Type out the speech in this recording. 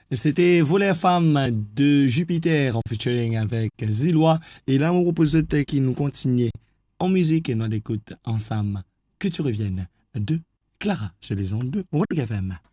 C'était Voler Femme de Jupiter en featuring avec Zilois et là on propose qui nous continue en musique et nous l'écoute ensemble. Que tu reviennes de Clara sur les ondes de Rodrigue FM.